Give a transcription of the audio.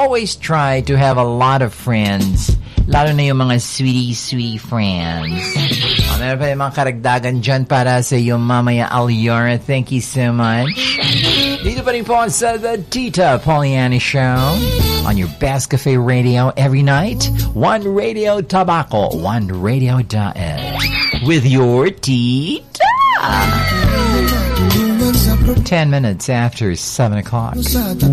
always try to have a lot of friends. Lalo na yung mga sweetie friends. Meron pa yung mga karagdagan dyan para sa iyo mamaya, Aliora. Thank you so much. Dito pa rin po sa The Tita Poliani Show on your Best Cafe Radio every night. One Radio Tabaco, One Radio Daed. With your Tita. 10 minutes after 7 o'clock.